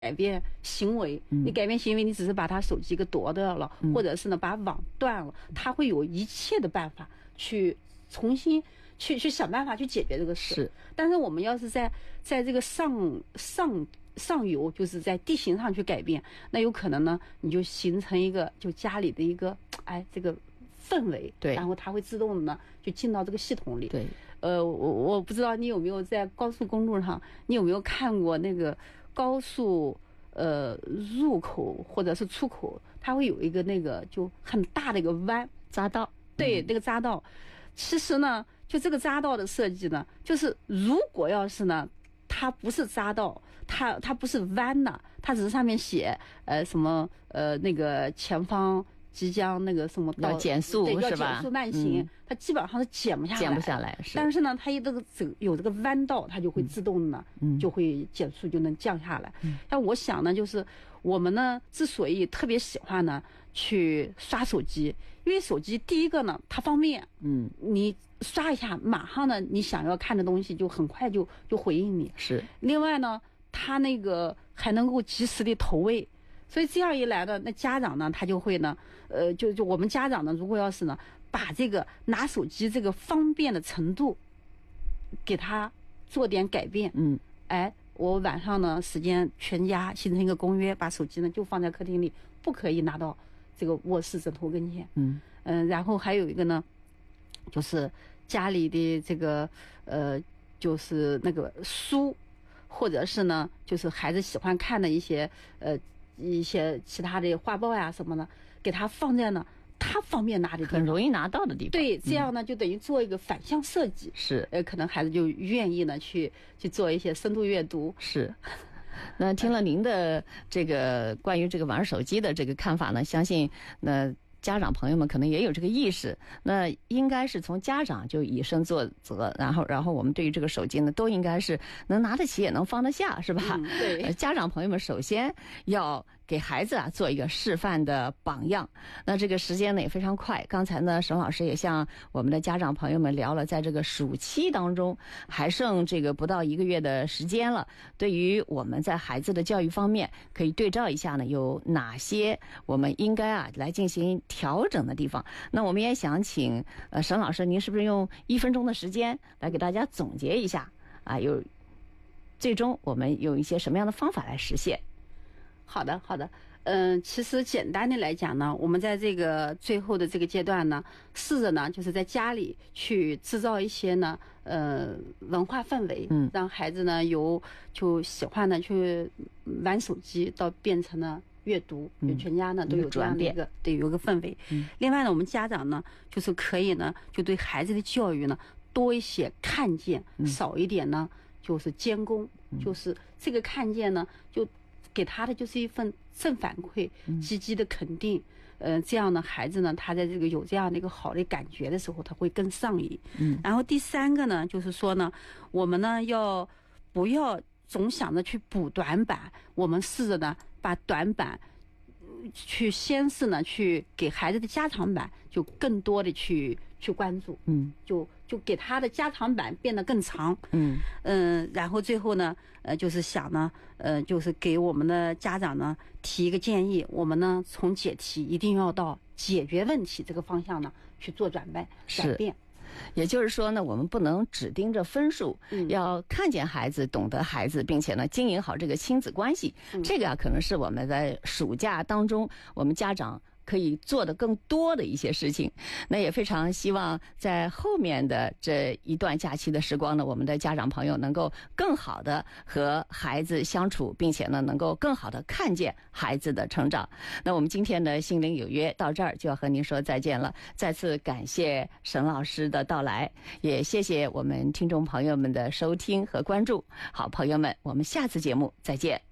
改变行为，你改变行为，你只是把他手机给夺掉了，或者是呢把网断了，他会有一切的办法去重新去想办法去解决这个事。 是， 但是我们要是在这个上游，就是在地形上去改变，那有可能呢，你就形成一个就家里的一个这个氛围， 对， 然后它会自动的呢就进到这个系统里。 对， 我不知道你有没有在高速公路上，你有没有看过那个高速入口或者是出口，它会有一个那个就很大的一个弯匝道， 对，那个匝道。其实呢，就这个匝道的设计呢，就是如果要是呢，它不是匝道，它不是弯的，它只是上面写什么那个前方即将那个什么要减速是吧？ 要减速慢行，它基本上是减不下来。 是。 但是呢，它有这个弯道，它就会自动呢，就会减速，就能降下来。但我想呢，就是我们呢，之所以特别喜欢呢去刷手机，因为手机第一个呢，它方便，你刷一下，马上呢，你想要看的东西就很快就回应你。 是。 另外呢，它那个还能够及时的投喂。所以这样一来呢，那家长呢，他就会呢，就我们家长呢，如果要是呢，把这个拿手机这个方便的程度，给他做点改变，我晚上呢时间全家形成一个公约，把手机呢就放在客厅里，不可以拿到这个卧室枕头跟前，然后还有一个呢，就是家里的这个就是那个书，或者是呢，就是孩子喜欢看的一些其他的画报呀什么的，给他放在呢他方便拿的地方， 很容易拿到的地方。 对，这样呢就等于做一个反向设计。 是， 可能孩子就愿意呢去做一些深度阅读。 是。那听了您的这个关于这个玩手机的这个看法呢，相信那家长朋友们可能也有这个意识，那应该是从家长就以身作则，然后我们对于这个手机呢，都应该是能拿得起也能放得下，是吧？ 对， 家长朋友们首先要给孩子做一个示范的榜样。那这个时间呢也非常快，刚才呢沈老师也向我们的家长朋友们聊了，在这个暑期当中还剩这个不到1个月的时间了，对于我们在孩子的教育方面可以对照一下呢，有哪些我们应该来进行调整的地方。那我们也想请沈老师，您是不是用1分钟的时间来给大家总结一下有最终我们有一些什么样的方法来实现？ 好的，其实简单的来讲呢，我们在这个最后的这个阶段呢，试着呢就是在家里去制造一些呢文化氛围，让孩子呢就喜欢呢去玩手机，到变成了阅读，就全家呢都有这样的一个有一个氛围。另外呢，我们家长呢就是可以呢就对孩子的教育呢多一些看见，少一点呢就是监工，就是这个看见呢就给他的就是一份正反馈，积极的肯定，这样呢，孩子呢，他在这个有这样的一个好的感觉的时候，他会更上瘾。然后第三个呢，就是说呢，我们呢不要总想着去补短板，我们试着呢把短板先是呢去给孩子的家长版就更多的去关注，就给他的家长版变得更长，然后最后呢，就是想呢，就是给我们的家长呢提一个建议，我们呢从解题一定要到解决问题这个方向呢去做转变。 也就是说呢，我们不能只盯着分数，要看见孩子，懂得孩子，并且呢经营好这个亲子关系。这个可能是我们在暑假当中我们家长可以做的更多的一些事情。那也非常希望在后面的这一段假期的时光呢，我们的家长朋友能够更好的和孩子相处，并且呢能够更好的看见孩子的成长。那我们今天的心灵有约到这儿就要和您说再见了，再次感谢沈老师的到来，也谢谢我们听众朋友们的收听和关注。好，朋友们，我们下次节目再见。